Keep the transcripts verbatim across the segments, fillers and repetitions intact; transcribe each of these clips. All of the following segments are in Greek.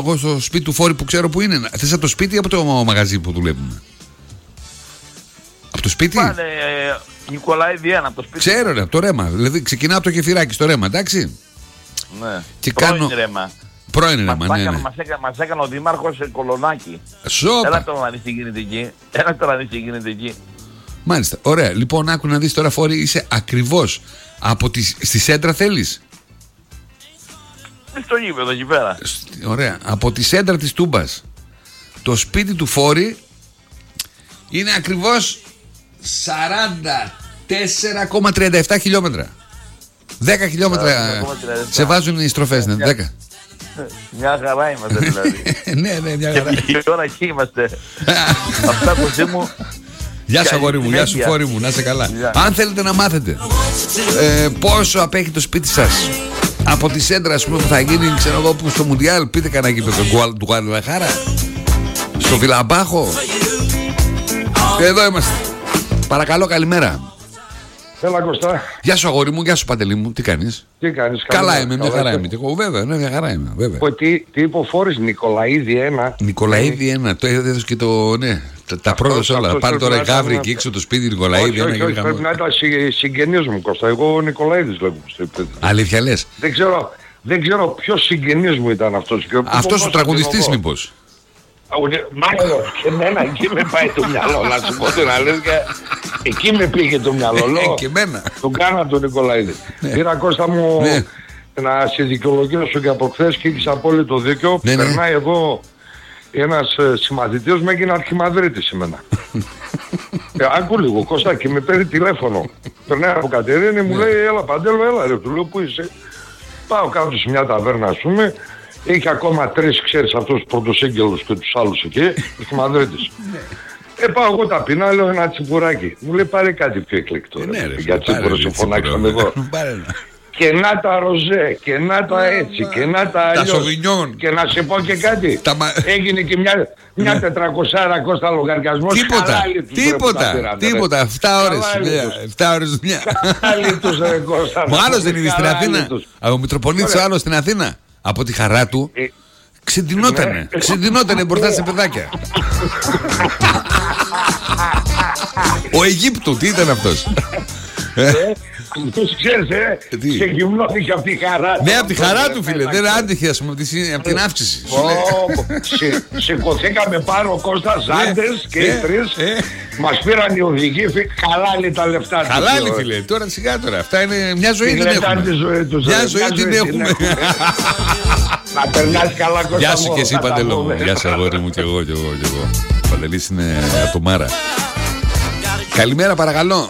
εγώ στο σπίτι του Φόρη που ξέρω που είναι. Θες από το σπίτι ή από το μαγαζί που δουλεύουμε? Από το σπίτι. Πάνε ε, Νικολαίδη ένα από το σπίτι. Ξέρω, ρε, από το Ρέμα. Δηλαδή ξεκινάω από το Κεφυράκι στο Ρέμα, εντάξει. Ναι. Και πρώην κάνω... Ρέμα. Πρώην Ρέμα, μας, ναι, ναι. Μας έκανε, μας έκανε ο Δήμαρχος σε Κολονάκι. Σόπα. Έλα τώρα να δεις τι γίνεται εκεί. Έλα τώρα να δεις τι γίνεται εκεί. Μάλιστα. Ωραία. Λοιπόν, άκου να δεις τώρα, Φόρη, είσαι ακριβώς από τη... στη Σέντρα θέλεις. Στο γήπεδο εκεί πέρα. Ωραία. Από τη Σέντρα της Τούμπας το σπίτι του Φόρη είναι ακριβώς σαράντα τέσσερα κόμμα τριάντα επτά χιλιόμετρα. δέκα χιλιόμετρα σε βάζουν οι στροφές, ναι, δέκα. Μια χαρά είμαστε δηλαδή. Ναι, ναι, μια χαρά. Και η ώρα εκεί είμαστε. Αυτά που μου. Γεια σου αγόρι μου, γεια σου Φόρη μου, να είσαι καλά. Αν θέλετε να μάθετε ε, πόσο απέχει το σπίτι σας από τη Σέντρα, ας πούμε, που θα γίνει, ξέρω εγώ, που στο Μουντιάλ, πείτε κανένα γήπεδο του Γουαδαλαχάρα, στο Βιλαμπάχο. Εδώ είμαστε. Παρακαλώ, καλημέρα. Έλα Κωστά. Γεια σου αγόρι μου, γεια σου Παντελή μου, τι κάνεις? Τι κάνεις? Καλά είμαι, μια χαρά είμαι. Εγώ βέβαια, ναι, μια χαρά είμαι, βέβαια. Πω, τι, τι είπε ο Φόρης, Νικολαίδη ένα. Νικολαίδη ένα, το έδωσε και το, ναι, τα, τα πρόδωσε όλα. Πάρε τώρα η Γαύρη εκεί έξω το σπίτι, Νικολαίδη ένα. Όχι, όχι, πρέπει να ήταν συγγενής μου Κωστά, εγώ ο Νικολαίδης λέγω. Αλήθεια λες? Δεν ξέρω, δεν ξέρω ποιος συγγενής μου ήταν αυτός. Αυτός ο τραγουδιστής μήπως? Μάλλον και εμένα εκεί με πάει το μυαλό, να σου πω την αλήθεια. Εκεί με πήγε το μυαλό. Και εμένα. Τον κάνα τον Νικολαίδη. Πήρα Κώστα μου να σε δικαιολογήσω και από χθες και έχεις απόλυτο δίκιο. Περνάει εδώ ένας συμμαθητής μου, έγινε αρχιμαδρίτης εμένα. Άκου λίγο Κώστα και με παίρνει τηλέφωνο. Περνάει από Κατερίνη, μου λέει έλα Παντέλο, έλα ρε, του λέω πού είσαι? Πάω κάτω σε μια ταβέρνα ας πούμε. Έχει ακόμα τρεις, ξέρεις, αυτούς τους πρωτοσύγγελους και τους άλλους εκεί, τους Μαδρίτης. Ε, πάω εγώ ταπεινά, λέω ένα τσιμπουράκι. Μου λέει πάρε κάτι πιο εκλεκτό. Για τσίπουρο σε φωνάξαμε εδώ. Και να τα ροζέ, και να τα έτσι, και να τα αλλιώς. Και να σε πω και κάτι. Έγινε και μια, μια τετρακοσάρα Κώστα λογαριασμός. Τίποτα, τίποτα, τίποτα. Εφτά ώρες, εφτά ώρες δουλειά. Ο άλλος δεν είναι στην Αθήνα. Ο Μητροπολίτης ο άλλος στην Αθήνα. Από τη χαρά του ε, ξεντινότανε, ναι. ξεντινότανε μπροστά σε παιδάκια. Ο Αιγύπτου, τι ήταν αυτός? ε, Τους ξέρεις, ε, σε γυμνώθηκε από τη χαρά του. Ναι, από τη χαρά του φίλε, δεν άντεχε ας πούμε από την αύξηση. Σηκωθήκαμε πάνω Κώστα Ζάντες και οι τρεις. Μας πήραν οι οδηγοί, χαλάλι τα λεφτά τους. Χαλάλι φίλε, τώρα σιγά τώρα, αυτά είναι μια ζωή δεν έχουμε. Μια ζωή την έχουμε. Να περνάς καλά Κώστα μου. Γεια σου και εσύ Παντελό μου, γεια σου αγόρι μου και εγώ και εγώ και εγώ. Ο Παντελής είναι από το Μάρα. Καλημέρα παρακαλώ.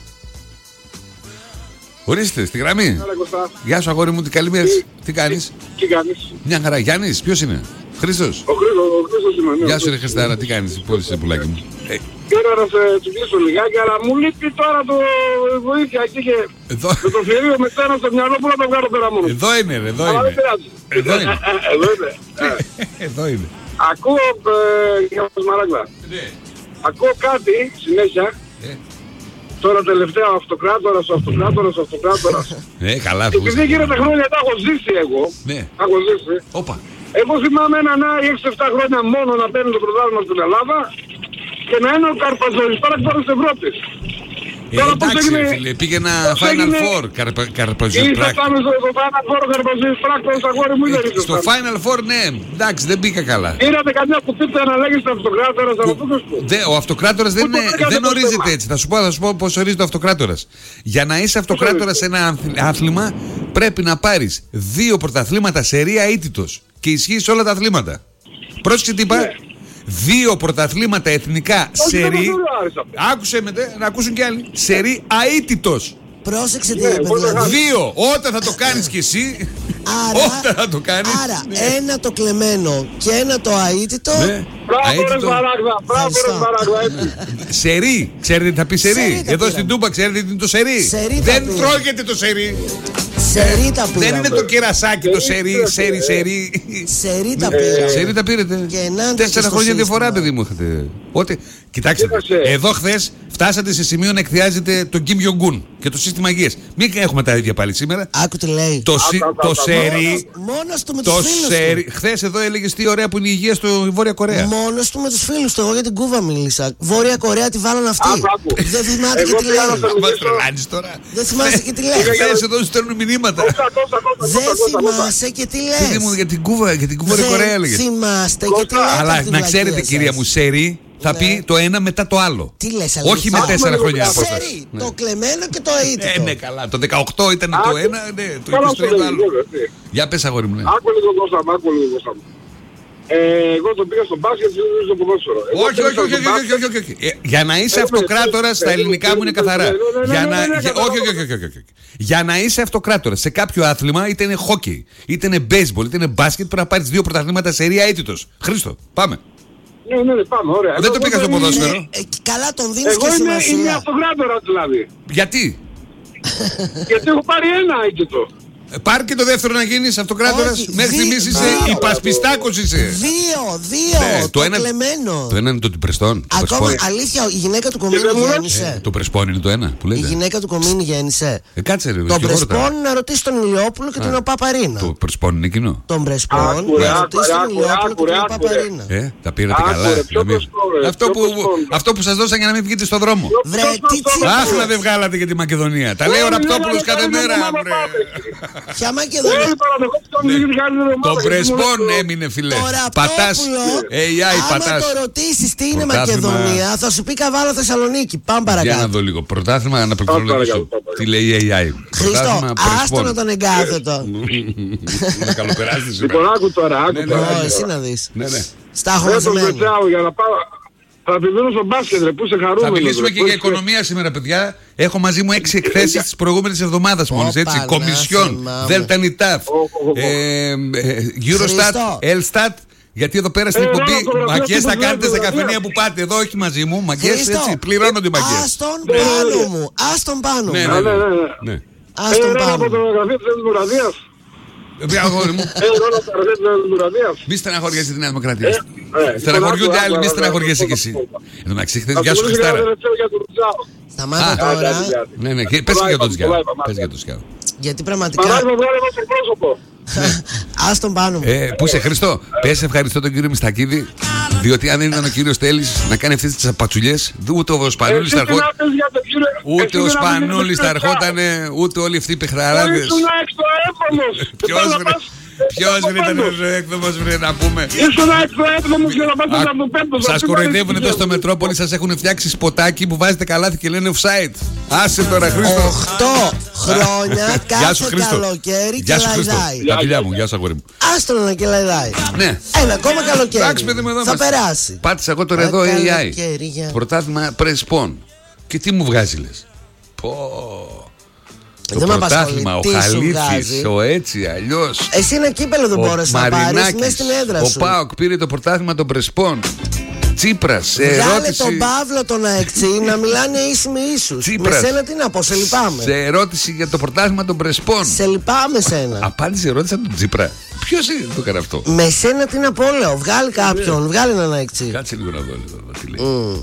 Ορίστε, στη γραμμή. Γεια σου αγόρι μου, τι καλημέρα. Τι κάνεις? Τι κάνεις? Μια χαρά, Γιάννης, ποιος είναι? Χρήστος. Ο Χρήστος είμαι, ναι. Γεια σου ρε Χριστάρα, τι κάνεις, πώς είσαι πουλάκι μου? Πήρα να σε τσουκλήσω λιγάκι, αλλά μου λείπει τώρα το βοήθεια εκεί και εδώ... με το φιερίο μετά ένα στο μυαλό που να το βγάλω πέρα μόνο. Εδώ είναι, ρε, εδώ είναι. Εδώ είναι. Εδώ είναι. Εδώ είναι. Ακούω, για μας Μαράγκλα, ακούω κάτι συνέχεια. Τώρα τελευταία αυτοκράτορας, αυτοκράτορας, αυτοκράτορας. Ναι, καλά. Επειδή γίνεται χρόνια τα έχω ζήσει εγώ. Ναι. Έχω ζήσει. Όπα. Εγώ θυμάμαι έναν έξι εφτά χρόνια μόνο να παίρνει το πρωτάθλημα στην Ελλάδα και να είναι ο Καρπαζόλης παρακπόρος της Ευρώπης. Ε, εντάξει ρε φίλε, πήγε ένα Final Four Καρπαζόλης Πράκ. Ήρθα πάμε στο Final Four Καρπαζόλης Πράκ, το αγόρι μου δεν ήρθε. Στο Final Four ναι, εντάξει δεν πήγα καλά. Πήρατε καμιά κουπίτσα να λέγεστε αυτοκράτορας από τούτος που. Ο αυτοκράτορας δεν ορίζεται έτσι, θα σου πω πώς ορίζεται ο αυτοκράτορας. Για να είσαι αυτοκράτορας σε ένα άθλημα πρέπει να πάρεις δύο πρωταθλήματα σερία αίτητος και ισχύει σε όλα τα αθλήματα. Πρόσεξε τι είπα. Δύο πρωταθλήματα εθνικά σερί. Άκουσε με, να ακούσουν κι άλλοι. Σερί αίτητος. Πρόσεξε τι είπε δηλαδή. Δύο. Όταν θα το κάνεις κι εσύ. Άρα, όταν θα το κάνεις. Άρα ναι. Ένα το κλεμμένο και ένα το αίτητο. Ναι. Μπράβο ρε Παράγδα. Μπράβο ρε Παράγδα. Σερί. Ξέρετε τι θα πει σερί? Εδώ στην Τούμπα ξέρετε τι είναι το σερί? Σερί δεν τρώγεται το σερί. Σερί τα πήραμε. Δεν είναι το κερασάκι το σερί, σερί, σερί. Σερί τα πήραμε. Σερί τα πήρετε. Τέσσερα χρόνια διαφορά, παιδί μου είχατε. Ότι, κοιτάξτε, εδώ χθες φτάσατε σε σημείο να εκθιάζετε τον Κιμ Γιονγκούν και το σύστημα υγείας. Μην έχουμε τα ίδια πάλι σήμερα. Άκου τι λέει. Το, σι, το σερί. Μόνος του με τους φίλους του. Χθες εδώ έλεγες τι ωραία που είναι η υγεία στο Βόρεια Κορέα. Μόνος του με τους φίλους του. Εγώ για την Κούβα μίλησα. Βόρεια Κορέα τη βάλαν αυτή. Δεν θυμάται και τι λέει. Δεν θυμάσαι και τι λέει. Χθες εδώ σου στέλνουν μηνύματα. Δεν θυμάσαι και τι λες. Για την Κούβα, για την Βόρεια Κορέα έλεγες. Θυμάστε και τι λέει. Αλλά να ξέρετε, κυρία μου, σερί θα πει το ένα μετά το άλλο. Τι λες, όχι με τέσσερα χρόνια απόσταση. Το κλεμμένο και το αίτητο. Ε, ναι, καλά. Το δεκαοκτώ ήταν το ένα, ναι, το είκοσι τρία το άλλο. Για πες, αγόρι μου. Άκου λίγο Κώστα μου, άκου λίγο Κώστα μου. Εγώ το πήγα στο μπάσκετ και στο ποδόσφαιρο. Όχι, όχι, όχι, όχι, όχι. Για να είσαι αυτοκράτορας, στα ελληνικά μου είναι καθαρά. Όχι, όχι, όχι, όχι. Για να είσαι αυτοκράτορας σε κάποιο άθλημα, είτε είναι χόκι, είτε είναι baseball, είτε είναι μπάσκετ, πρέπει να πάρεις δύο πρωταθλήματα σερία αίτητος. Χρήστο, πάμε. Ναι, ναι, ναι, πάμε, ωραία. Δεν το πήγα στο ποδόσφαιρο. Καλά τον δίνεις και σημασία. Εγώ είμαι αυτοκράτορας δηλαδή. Γιατί? Γιατί έχω πάρει ένα αίτητο. Πάρ' και το δεύτερο να γίνεις αυτοκράτορας. Μέχρι στιγμής είσαι υπασπιστάκος είσαι. Δύο, δύο. Ναι, το, το ένα, κλεμμένο. Το ένα είναι το Πρεσπόν. Ακόμα αλήθεια, η γυναίκα του Κομίνη γέννησε. Ε, το Πρεσπόν είναι το ένα που λέτε. Η γυναίκα του Κομίνη γέννησε. Ε, κάτσε ρε. Το Πρεσπόν να ρωτήσει τον Ηλιόπουλο και την Οπαπαρίνα. Το Πρεσπόν είναι κοινό. Τον Πρεσπόν να ρωτήσει τον Ηλιόπουλο και την Οπαπαρίνα. Ε, τα πήρατε καλά. Αυτό που σας δώσαν για να μην βγείτε στον δρόμο. Αχ, να δεν βγάλατε για τη Μακεδονία. Τα λέει ο Ραπτόπουλος κάθε μέρα. Ποια Μακεδονία? Το Πρεσπόν έμεινε φιλέ. Πατάς έι άι, πατάς. Αν το ρωτήσεις τι είναι Μακεδονία, θα σου πει Καβάλα Θεσσαλονίκη. Πάμε παρακάτω. Για να δω λίγο. Πρωτάθλημα να πληκτρολογήσω. Τι λέει έι άι. Χρήστο, άστο να τον εγκάθετο. Να καλοπεράσεις. Λοιπόν, άκου τώρα. Εσύ να δεις. Στα για θα επιμείνω στο μπάσκετ, ρε, που είσαι χαρούμενος. Θα μιλήσουμε και για οικονομία σήμερα, παιδιά. Έχω μαζί μου έξι εκθέσεις της προηγούμενης εβδομάδας μόλις, έτσι. Κομισιόν, Δέλτα Νιτάφ, Eurostat, Elstat. Γιατί εδώ πέρα στην εκπομπή μαγκές θα κάνετε στα καφενεία που πάτε. Εδώ όχι μαζί μου, μαγκές έτσι, πληρώνονται οι μαγκές. Ας τον πάνω μου, ας τον πάνω μου. Ας τον πάνω μου. Ποια αγόρι μου. Μη στεναχωριέσαι τη Νέα Δημοκρατία. Στεναχωριούνται άλλοι, μη στεναχωριέσαι κι εσύ. Εν τω μεταξύ, χθες γεια σου Χριστάρα. Σταμάτα τώρα. Ναι, ναι, πες και για τον Τζιάο. Πες για τον Τζιάο. Γιατί πραγματικά. Ας τον πάνω μου. Πού είσαι Χριστό? Πες ευχαριστώ τον κύριο Μιστακίδη. Διότι αν δεν ήταν ο κύριος Τέλης να κάνει αυτές τις απατσουλιές, ούτε ο Σπανούλης θα ερχόταν. Ούτε ο Σπανούλης θα ερχόταν, ούτε όλοι αυτοί οι παιχταράδες. Ποιος βρε ήταν ο έκδομος βρε να πούμε. Ήσουν έξω έκδομος για να πάτε να το πέμπτο. Σας κοροϊδεύουν εδώ στο Μετρόπολη, σας έχουν φτιάξει σποτάκι που βάζετε καλάθι και λένε offside. Άσε τώρα Χρήστο. Οχτώ χρόνια κάθε καλοκαίρι και λαϊδάει. Τα φιλιά μου, γεια σου αγόρι μου. Άστον να και λαϊδάει. Ναι. Ένα ακόμα καλοκαίρι. Θα περάσει. Πάτησα εγώ τώρα εδώ έι άι. Πρωτάθλημα Πρεσπόν. Και τι μου βγάζει λες? Πω. Το πρωτάθλημα, ο Χαλίτσης, ο έτσι, αλλιώς. Εσύ ένα κύπελο δεν μπόρεσες να πάρεις μέσα στην έδρα σου. Ο ΠΑΟΚ πήρε το πρωτάθλημα των Πρεσπών. Τσίπρας, σε ερώτηση. Βγάλε τον Παύλο τον Αεξή να μιλάνε ίσοι με ίσους. Με σένα τι να πω, σε λυπάμαι. Σε ερώτηση για το πρωτάθλημα των Πρεσπών. Σε λυπάμαι σένα. Απάντησε ερώτηση από τον Τσίπρα. Ποιος το έκανε αυτό? Με σένα τι να πω, λέω. Βγάλε κάποιον, βγάλε έναν Αεξή. Κάτσε λίγο να δω τι λέει.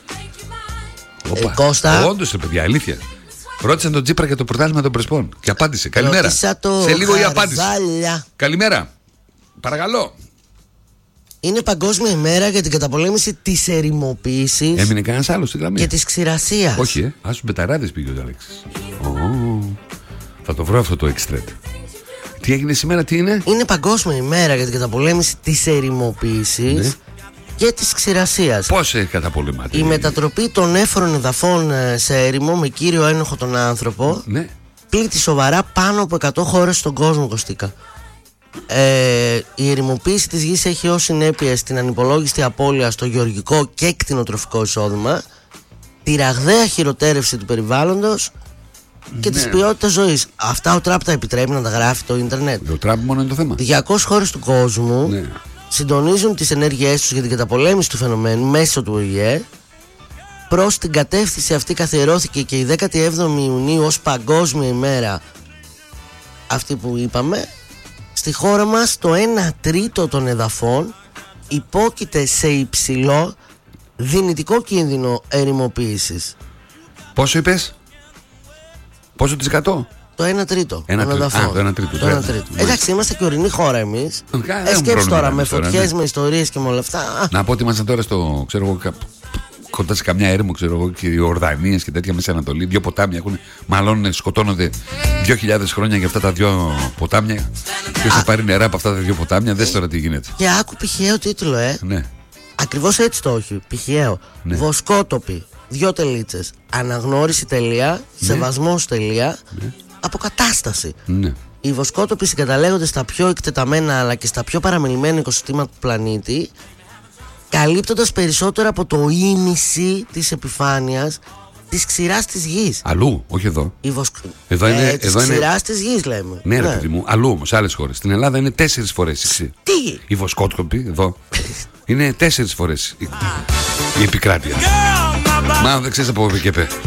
Κώστα. Όντως ρε παιδιά, αλήθεια. Ρώτησαν τον Τσίπρα για το πρωτάθλημα των Πρεσπών και απάντησε. Καλημέρα. Σε λίγο η απάντηση. Καλημέρα. Παρακαλώ. Είναι Παγκόσμια ημέρα για την καταπολέμηση της ερημοποίησης. Έμεινε κανένας άλλος στη γραμμή? Και της ξηρασίας. Όχι, ε. Άσου μπεταράδες πήγε ο Αλέξης. Oh. Θα το βρω αυτό το εξτρέτ. Τι έγινε σήμερα, τι είναι? Είναι Παγκόσμια ημέρα για την καταπολέμηση της ερημοποίησης. Ναι. Και της ξηρασίας. Πώς έχει καταπολεμάται? Η μετατροπή των έφορων εδαφών σε έρημο με κύριο ένοχο τον άνθρωπο, ναι, πλήττει σοβαρά πάνω από εκατό χώρες στον κόσμο, Κωστίκα. Ε, η ερημοποίηση της γης έχει ως συνέπεια στην ανυπολόγιστη απώλεια στο γεωργικό και κτηνοτροφικό εισόδημα, τη ραγδαία χειροτέρευση του περιβάλλοντος και, ναι, της ποιότητας ζωής. Αυτά ο Τραμπ τα επιτρέπει να τα γράφει το ίντερνετ? Ο Τραμπ μόνο είναι το θέμα. διακόσιες χώρες του κόσμου, ναι, συντονίζουν τις ενέργειές τους για την καταπολέμηση του φαινομένου μέσω του Ο Η Ε. Προς την κατεύθυνση αυτή καθιερώθηκε και η δέκατη έβδομη Ιουνίου ως Παγκόσμια ημέρα αυτή που είπαμε, στη χώρα μας το ένα τρίτο των εδαφών υπόκειται σε υψηλό δυνητικό κίνδυνο ερημοποίησης. Πόσο είπες? Πόσο της εκατό? Το ένα τρίτο ένα των εδαφών. Α, το ένα τρίτο. Το ένα τρίτο. Εντάξει, είμαστε και ορεινή χώρα εμείς. Ε, σκέψου τώρα με φωτιές, ναι, με ιστορίες και με όλα αυτά. Να πω ότι ήμασταν τώρα στο, ξέρω εγώ, κοντά σε καμιά έρημο, ξέρω εγώ, και οι Ορδανίες και τέτοια Μέση Ανατολή. Δύο ποτάμια έχουν, μαλώνουν, σκοτώνονται δύο χιλιάδες χρόνια για αυτά τα δύο ποτάμια. Ποιος θα πάρει νερά από αυτά τα δύο ποτάμια? Δες τώρα τι γίνεται. Και άκου πηχαίο τίτλο, ε. Ναι. Ακριβώς έτσι το όχι. Πηχαίο. Ναι. Βοσκότοποι. Δυο τελίτσες. Αναγνώριση τελεία. Ναι. Σεβασμός τελεία. Ναι. Αποκατάσταση. Ναι. Οι βοσκότοποι συγκαταλέγονται στα πιο εκτεταμένα αλλά και στα πιο παραμελημένα οικοσυστήματα του πλανήτη, καλύπτοντας περισσότερο από το ίμιση της επιφάνειας της ξηράς της γης. Αλλού, όχι εδώ. Η βοσκ... Εδώ είναι, ε, της εδώ ξηράς είναι... της γης λέμε. Ναι, ρε παιδί μου, αλλού όμως, σε άλλες χώρες. Στην Ελλάδα είναι τέσσερις φορές η ξηρή. Τι? Οι βοσκότοποι εδώ είναι τέσσερις φορές η, η επικράτεια. Μα δεν ξέρεις από πού και πέ.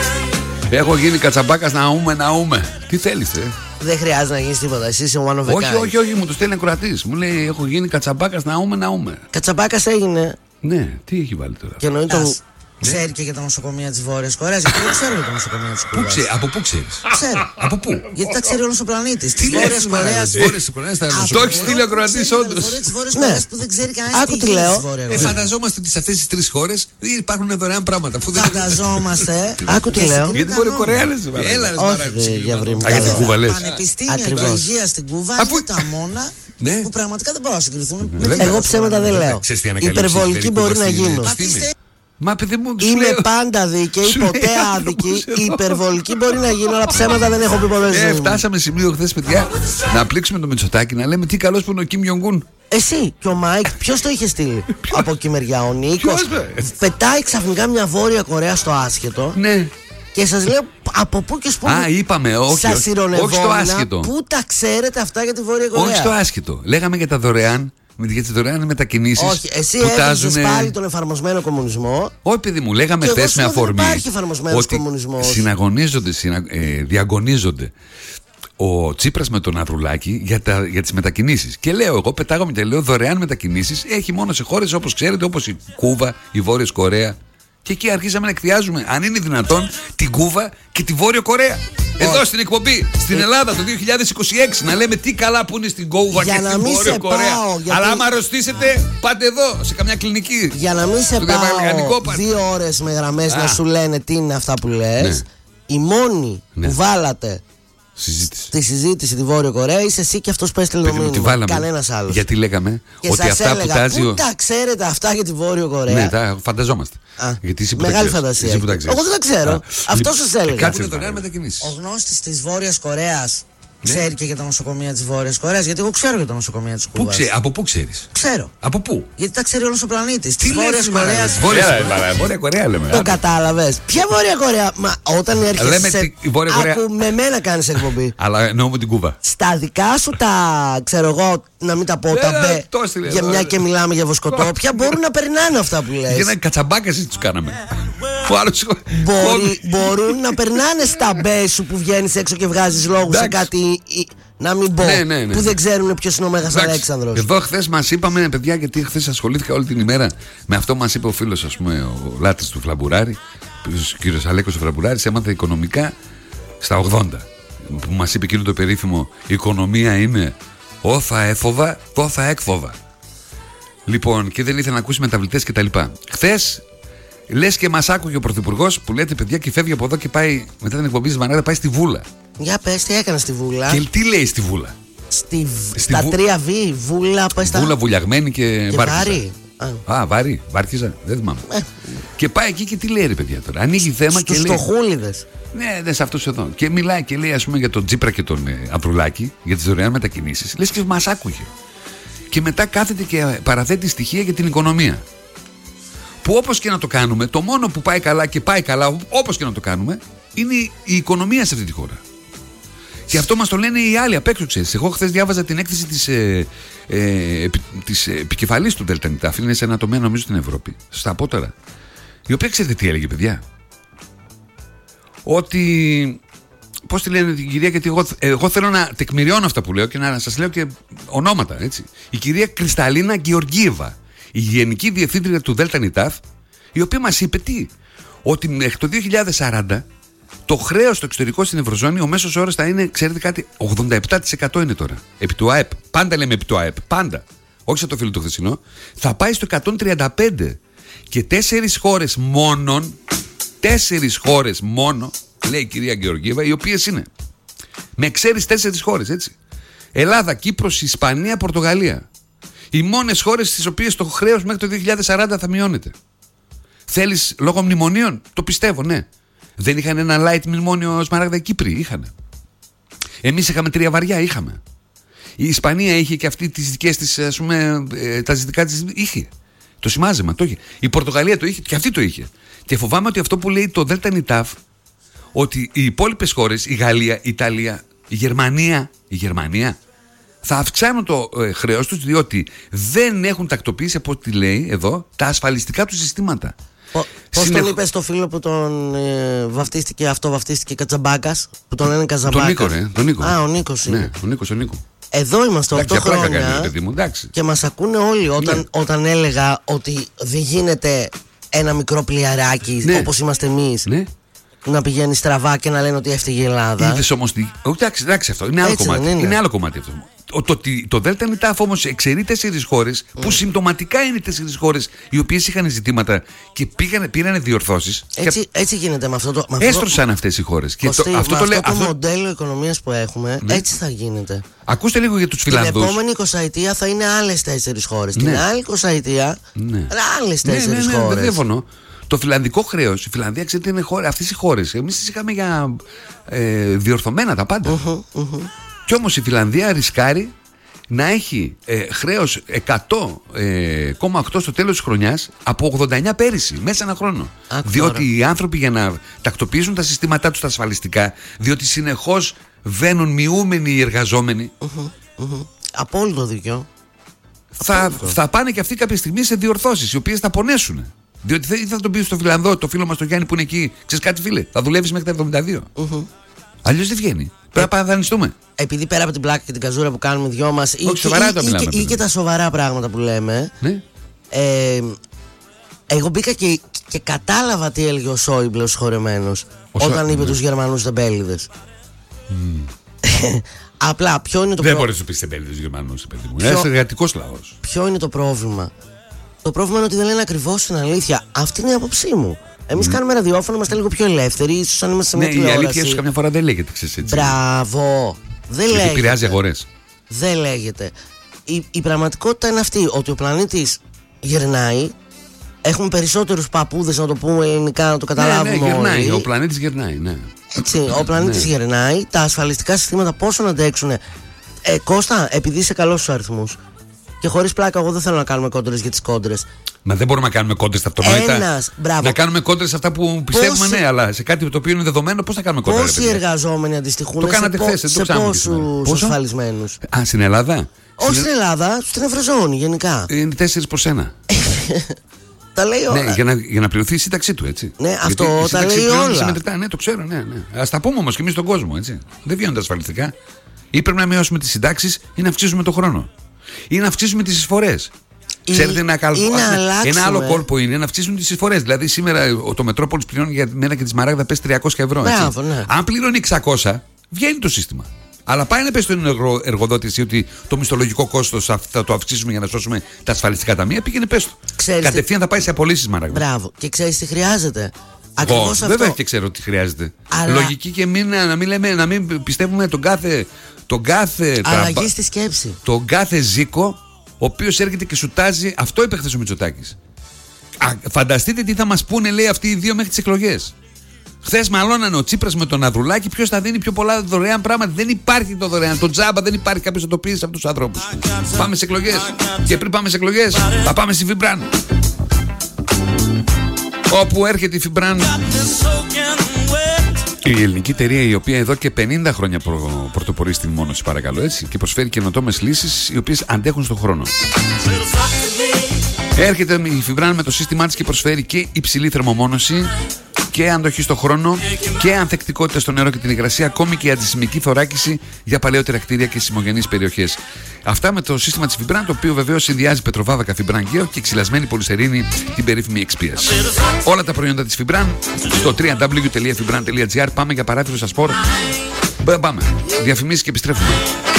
Έχω γίνει κατσαμπάκας να ούμε, να ούμε. Τι θέλεις, ε? Δεν χρειάζεται να γίνεις τίποτα. Εσύ είσαι one of a kind. Όχι, όχι, όχι, μου το στέλνει ακροατής. Μου λέει: έχω γίνει κατσαμπάκας να ούμε, να ούμε. Κατσαμπάκας έγινε. Ναι, τι έχει βάλει τώρα? Και εννοεί τον... Ξέρει και για τα νοσοκομεία της Βόρειας Κορέας. Γιατί δεν ξέρω για τα νοσοκομεία της Κούβας. Από πού ξέρεις? Ξέρω. Από πού? Γιατί τα ξέρει όλος ο πλανήτης. Της Βόρειας Κορέας. Το έχει στείλει ακροατής, όντως. Της Βόρειας Κορέας που δεν ξέρει κανένας. Άκου τι λέω. Φανταζόμαστε ότι σε αυτές τις τρεις χώρες υπάρχουν δωρεάν πράγματα. Φανταζόμαστε. Άκου τι λέω. Γιατί Βόρεια Κορέα λες? Έλα, ρε Όχι, για βρήμα. Για την Κούβα λες? Πανεπιστήμια και υγεία στην Κούβα είναι τα μόνα που πραγματικά δεν μπορούν να συγκριθούν. Εγώ ψέματα δεν λέω. Υπερβολική μπορεί να γίνω. Μα παιδί μου, είμαι λέω... πάντα δίκαιη, ποτέ άδικη. Η υπερβολική μπορεί να γίνει, αλλά ψέματα δεν έχω πει ποτέ. Ε, φτάσαμε σημείο χθες, παιδιά, να πλήξουμε το Μητσοτάκη, να λέμε τι καλός που είναι ο Κιμ Ιονγκούν. Εσύ και ο Μάικ, ποιος το είχε στείλει? Από εκεί μεριά, ο Νίκος. Πετάει ξαφνικά μια Βόρεια Κορέα στο άσχετο. Ναι. Και σας λέω από πού και σπου. Α, είπαμε, όχι, όχι, όχι στο άσχετο. Πού τα ξέρετε αυτά για τη Βόρεια Κορέα? Όχι στο άσχετο. Λέγαμε για τα δωρεάν. Για τις δωρεάν μετακινήσεις. Όχι, εσύ έδειξες πάλι τον εφαρμοσμένο κομμουνισμό. Όχι, παιδί μου, λέγαμε χθες με αφορμή ότι συναγωνίζονται, συνα, ε, διαγωνίζονται ο Τσίπρας με τον Ανδρουλάκη για, τα, για τις μετακινήσεις. Και λέω, εγώ πετάγομαι και λέω, δωρεάν μετακινήσεις έχει μόνο σε χώρες όπως ξέρετε, όπως η Κούβα, η Βόρεια Κορέα. Και εκεί αρχίσαμε να εκθιάζουμε, αν είναι δυνατόν, την Κούβα και τη Βόρεια Κορέα. Εδώ στην εκπομπή, στην Ελλάδα το δύο χιλιάδες είκοσι έξι, να λέμε τι καλά που είναι στην Κούβα και στην Βόρεια Κορέα. Πάω, γιατί... Αλλά άμα αρρωστήσετε, πάτε εδώ, σε καμιά κλινική. Για να μην σε πάω δύο ώρες με γραμμές να σου λένε τι είναι αυτά που λες, ναι. Οι μόνοι ναι. που βάλατε συζήτηση. Στη συζήτηση τη Βόρεια Κορέα είσαι εσύ και αυτός που έστειλε το μήνυμα. Κανένας άλλος. Γιατί λέγαμε και ότι αυτά έλεγα, που τάζει. Πού τα ξέρετε αυτά για τη Βόρεια Κορέα? Ναι, τα φανταζόμαστε. Α, γιατί εσύ που μεγάλη τα φαντασία. Εσύ που τα Εγώ δεν τα ξέρω. Αυτό σας έλεγα. Κάτσε ο γνώστης της Βόρειας Κορέας ξέρει ναι. και για τα νοσοκομεία της Βόρειας Κορέας. Γιατί εγώ ξέρω για τα νοσοκομεία της Κούβας. Ξέ, από πού ξέρεις? Ξέρω. Από πού? Γιατί τα ξέρει όλος ο πλανήτης. Της Βόρειας Κορέας. Βόρεια Κορέα λέμε. Το κατάλαβες. Ποια Βόρεια Κορέα? Μα όταν έρχεσαι σε... η Βόρεια Κορέα... Άκου, με μένα κάνεις εκπομπή. Αλλά εννοούμε την Κούβα. Στα δικά σου τα, ξέρω εγώ, να μην τα πω, τα μπε, για μια και μιλάμε για βοσκοτόπια, μπορούν να περνάνε αυτά που λες. Για να κατσαμπάκες τους κάναμε. Μπορούν να περνάνε στα μπε σου που βγαίνεις έξω και βγάζεις λόγους σε κάτι... Να μην πω, ναι, ναι, ναι. που δεν ξέρουν ποιος είναι ο Μέγας Αλέξανδρος. Εδώ χθες μας είπαμε, παιδιά, γιατί χθες ασχολήθηκα όλη την ημέρα με αυτό μας είπε ο φίλος, ας πούμε, ο Λάτρης του Φλαμπουράρη, ο κύριος Αλέκος του Φλαμπουράρης, έμαθε οικονομικά στα ογδόντα. Που μας είπε εκείνο το περίφημο, η οικονομία είναι όθα έφοβα, τόθα έκφοβα. Λοιπόν, και δεν ήθελε να ακούσει μεταβλητές κτλ. Χθες, λες και μας άκουγε ο Πρωθυπουργός που λέτε, παιδιά, και φεύγει από εδώ και πάει μετά την εκπομπή της Μανάρα, πάει στη Βούλα. Για πες, τι έκανε στη Βούλα? Και τι λέει στη Βούλα? Στη, στη στα βου... τρία βι, Βούλα, πάει στα... Βούλα βουλιαγμένη και, και βάρη. Α, Α βάρη, βάρκιζα, δεν θυμάμαι. Ε. Και πάει εκεί και τι λέει, ρε παιδιά, τώρα? Ανοίγει θέμα στους και λέει... Στους στοχούλιδες. Ναι, ναι, σε αυτούς εδώ. Και μιλάει και λέει, ας πούμε, για τον Τσίπρα και τον ε, Ανδρουλάκη, για τις δωρεάν μετακινήσεις. Λες και μας άκουγε. Και μετά κάθεται και παραθέτει στοιχεία για την οικονομία. Που όπως και να το κάνουμε, το μόνο που πάει καλά και πάει καλά, όπως και να το κάνουμε, είναι η οικονομία σε αυτή τη χώρα. Και αυτό μας το λένε οι άλλοι απ' έξω, ξέρεις. Εγώ χθες διάβαζα την έκθεση της, ε, ε, της επικεφαλής του ΔΝΤ. Είναι σε ένα τομέα, νομίζω, στην Ευρώπη, στα απότερα. Η οποία ξέρετε τι έλεγε, παιδιά? Ότι πώς τη λένε την κυρία, γιατί εγώ, εγώ θέλω να τεκμηριώνω αυτά που λέω και να σας λέω και ονόματα, έτσι. Η κυρία Κρυσταλίνα Γεωργίεβα, η Γενική Διευθύντρια του Δέλτα Νιτάφ, η οποία μας είπε τι, ότι μέχρι το δύο χιλιάδες σαράντα το χρέος στο εξωτερικό στην Ευρωζώνη, ο μέσος όρος θα είναι, ξέρετε κάτι, ογδόντα επτά τοις εκατό είναι τώρα. Επί του ΑΕΠ. Πάντα λέμε επί του ΑΕΠ. Πάντα. Όχι σαν το φίλο του χθεσινό. Θα πάει στο εκατόν τριάντα πέντε. Και τέσσερις χώρες μόνον, τέσσερις χώρες μόνο, λέει η κυρία Γεωργίεβα, οι οποίες είναι, με εξαίρεση τέσσερις χώρες, έτσι. Ελλάδα, Κύπρος, Ισπανία, Πορτογαλία. Οι μόνες χώρες στις οποίες το χρέος μέχρι το δύο χιλιάδες σαράντα θα μειώνεται. Θέλεις λόγω μνημονίων? Το πιστεύω, ναι. Δεν είχαν ένα light μνημόνιο Σμαράγδα Κύπρη? Είχανε. Εμείς είχαμε τρία βαριά, είχαμε. Η Ισπανία είχε και αυτή τις δικές της, ας πούμε, τα ζητικά της είχε. Το σημάζεμα, το είχε. Η Πορτογαλία το είχε και αυτή το είχε. Και φοβάμαι ότι αυτό που λέει το Δέλτα Νιτάφ, ότι οι υπόλοιπες χώρες, η Γαλλία, η Ιταλία, η Γερμανία, η Γερμανία θα αυξάνουν το ε, χρέος τους, διότι δεν έχουν τακτοποιήσει, από ό,τι λέει εδώ, τα ασφαλιστικά του συστήματα. Πώς Συνεχ... τον είπε στο φίλο που τον ε, βαφτίστηκε, αυτό βαφτίστηκε Κατσαμπάκας, που τον λένε Καζαμπάκας? Τον Νίκο, ρε, τον Νίκο. Α, ο Νίκος είναι. Ναι, ο Νίκος, ο Νίκο. Εδώ είμαστε οκτώ χρόνια κάνει, παιδί μου, και μας ακούνε όλοι όταν, ναι. όταν έλεγα ότι δεν γίνεται ένα μικρό πλοιαράκι, ναι. όπως είμαστε εμείς, ναι. να πηγαίνει στραβά και να λένε ότι έφταιγε η Ελλάδα. Είδες όμως τι... Εντάξει, εντάξει, αυτό είναι άλλο Έτσι, κομμάτι. είναι. είναι άλλο κομμάτι αυτό. Το, το, το, το Δέλτα Νιτάφ όμως εξαιρεί τέσσερις χώρες mm. που συμπτωματικά είναι τέσσερις χώρες οι οποίες είχαν ζητήματα και πήγανε, πήρανε διορθώσεις. Έτσι, και έτσι γίνεται με αυτό το. Με έστρωσαν αυτό, αυτές οι χώρες. Και Κωστή, το, αυτό, με το, αυτό το αυτό... μοντέλο οικονομίας που έχουμε, ναι. έτσι θα γίνεται. Ακούστε λίγο για τους Φιλανδούς. Την επόμενη εικοσαετία θα είναι άλλες τέσσερις χώρες. Ναι. Την άλλη εικοσαετία ναι. άλλες τέσσερις ναι, ναι, ναι, χώρες. Δεν διαφωνώ. Το φιλανδικό χρέος, η Φιλανδία, ξέρετε, είναι χώρα, αυτές οι χώρες. Εμείς τις είχαμε για ε, διορθωμένα τα πάντα. Uh-huh, uh-huh. Κι όμως η Φιλανδία ρισκάρει να έχει ε, χρέος εκατό κόμμα οκτώ στο τέλος της χρονιάς από ογδόντα εννιά πέρυσι, μέσα ένα χρόνο. Άκου διότι τώρα. οι άνθρωποι, για να τακτοποιήσουν τα συστήματά τους τα ασφαλιστικά, διότι συνεχώς βαίνουν μειούμενοι οι εργαζόμενοι, uh-huh, uh-huh. Απόλυτο δίκιο. Θα, θα πάνε και αυτοί κάποια στιγμή σε διορθώσεις, οι οποίες θα πονέσουν. Διότι θα, θα τον πει στο Φιλανδό, το φίλο μας τον Γιάννη που είναι εκεί, ξέρεις κάτι, φίλε, θα δουλεύεις μέχρι τα εβδομήντα δύο. Uh-huh. Αλλιώς δεν βγαίνει. Πρέπει να δανειστούμε. Επειδή πέρα από την πλάκα και την καζούρα που κάνουμε οι δυο μας, ή, Όχι, σοβαρά ή, το ή, μιλάμε, ή, ή και τα σοβαρά πράγματα που λέμε, ναι. ε, εγώ μπήκα και, και κατάλαβα τι έλεγε ο Σόιμπλε ο συγχωρεμένος όταν είπε ναι. τους Γερμανούς τεμπέληδες. Mm. Απλά ποιο είναι το Δεν προ... μπορείς να πεις τεμπέληδες Γερμανούς, παιδί μου. Είναι ένας εργατικός λαός. Ποιο είναι το πρόβλημα? Το πρόβλημα είναι ότι δεν λένε ακριβώς την αλήθεια. Αυτή είναι η άποψή μου. Εμείς mm. κάνουμε ραδιόφωνο, είμαστε λίγο πιο ελεύθεροι, ίσως αν είμαστε σε μια ναι, τηλεόραση. Η αλήθεια ίσως καμιά φορά δεν λέγεται, ξέρεις, έτσι. Μπράβο. Δεν γιατί λέγεται. επηρεάζει αγορές. Δεν λέγεται. Η, η πραγματικότητα είναι αυτή, ότι ο πλανήτης γερνάει. Έχουμε περισσότερους παππούδες, να το πούμε ελληνικά, να το καταλάβουμε. Ναι, ναι, γερνάει. όλοι. Ο πλανήτης γερνάει, ναι. Έτσι, ο πλανήτης ναι. γερνάει. Τα ασφαλιστικά συστήματα πόσο να αντέξουν. Ε, Κώστα, επειδή είσαι καλός στους αριθμούς. Και χωρίς πλάκα, εγώ δεν θέλω να κάνουμε κόντρες για τις κόντρες. Μα δεν μπορούμε να κάνουμε κόντρες τα αυτονόητα. Ένας, μπράβο. Να κάνουμε κόντρες σε αυτά που πιστεύουμε, Πόσοι... ναι, αλλά σε κάτι το οποίο είναι δεδομένο, πώς θα κάνουμε κόντρες? Πόσοι εργαζόμενοι αντιστοιχούν σε, πο... σε, σε πόσους ασφαλισμένους? Α, στην Ελλάδα? Όχι στην Ελλάδα, στην Ευρωζώνη γενικά. Είναι τέσσερις προς ένα. Τα λέει όλα. Ναι, για να, για να πληρωθεί η σύνταξή του, έτσι. Ναι, γιατί αυτό τα λέει όλα. Συμμετρικά, ναι, το ξέρω, ναι, ναι. Ας τα πούμε όμως και εμείς στον κόσμο, έτσι. Δεν βγαίνουν τα ασφαλιστικά. Ή πρέπει να μειώσουμε τις συντάξεις ή να αυξήσουμε το χρόνο. Ή να αυξήσουμε τις εισφορές. Ή, Ξέρετε, ένα, καλ... ένα άλλο κόλπο είναι να αυξήσουν τις εισφορές. Δηλαδή, σήμερα το Μετρόπολης πληρώνει για μένα και τη Σμαράγδα πες τριακόσια ευρώ. Έτσι. Μπράβο, ναι. Αν πληρώνει εξακόσια, βγαίνει το σύστημα. Αλλά πάει να πες στον εργοδότη ότι το μισθολογικό κόστος θα το αυξήσουμε για να σώσουμε τα ασφαλιστικά ταμεία. Πήγαινε πες το. Κατευθείαν θα πάει σε απολύσεις, Σμαράγδα. Μπράβο. Και ξέρεις τι χρειάζεται? Εγώ βέβαια και ξέρω τι χρειάζεται. Αλλά... Λογική και μην, να, μην λέμε, να μην πιστεύουμε τον κάθε. Τον κάθε αλλαγή τραμπα... στη σκέψη. Τον κάθε Ζήκο, ο οποίος έρχεται και σου τάζει. Αυτό είπε χθες ο Μητσοτάκης. Α, φανταστείτε τι θα μας πούνε, λέει, αυτοί οι δύο μέχρι τις εκλογές. Χθες μαλώνανε ο Τσίπρας με τον Ανδρουλάκη. Ποιος θα δίνει πιο πολλά δωρεάν πράγματα? Δεν υπάρχει το δωρεάν. Το τζάμπα δεν υπάρχει. Κάποιος θα το πει σε αυτούς τους ανθρώπους. Πάμε σε εκλογές. Και πριν πάμε σε εκλογές, θα πάμε στη Φιμπράν. Όπου έρχεται η Φιμπράν, η ελληνική εταιρεία η οποία εδώ και πενήντα χρόνια προ... πρωτοπορεί στην μόνωση, παρακαλώ, έτσι, και προσφέρει καινοτόμες λύσεις οι οποίες αντέχουν στον χρόνο. Έρχεται η Φιμπράν με το σύστημά της και προσφέρει και υψηλή θερμομόνωση και αντοχή στο χρόνο και ανθεκτικότητα στο νερό και την υγρασία, ακόμη και αντισημική θωράκιση για παλαιότερα κτίρια και σεισμογενείς περιοχές. Αυτά με το σύστημα της Fibran, το οποίο βεβαίως συνδυάζει πετροβάδακα Fibran Geo και ξυλασμένη πολυστερίνη, την περίφημη Εξπίας. Όλα τα προϊόντα της Fibran στο double-u double-u double-u τελεία fibran τελεία gr. Πάμε για παράθυρο στα σπορ. Πάμε. Διαφημίσεις και επιστρέφουμε.